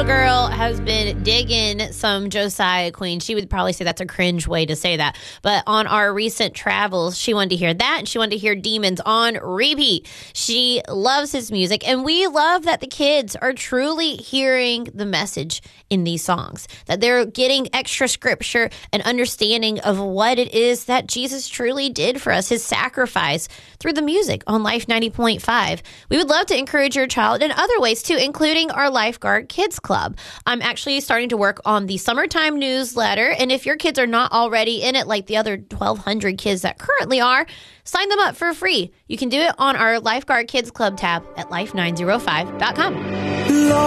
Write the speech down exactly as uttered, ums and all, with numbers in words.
little girl has been digging some Josiah Queen. She would probably say that's a cringe way to say that. But on our recent travels, she wanted to hear that, and she wanted to hear Demons on repeat. She loves his music, and we love that the kids are truly hearing the message in these songs, that they're getting extra scripture and understanding of what it is that Jesus truly did for us, his sacrifice, through the music on Life ninety point five. We would love to encourage your child in other ways too, including our Lifeguard Kids Club. I'm actually starting to work on the summertime newsletter, and if your kids are not already in it like the other twelve hundred kids that currently are, sign them up for free. You can do it on our Lifeguard Kids Club tab at life nine oh five dot com.